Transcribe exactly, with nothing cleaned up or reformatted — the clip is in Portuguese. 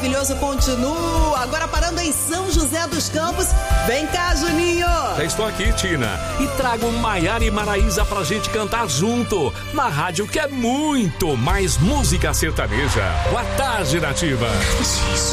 maravilhoso continua. Agora parando em São José dos Campos. Vem cá, Juninho. Já estou aqui, Tina. E trago Maiara e Maraísa pra gente cantar junto. Na rádio que é muito mais música sertaneja. Boa tarde, Nativa.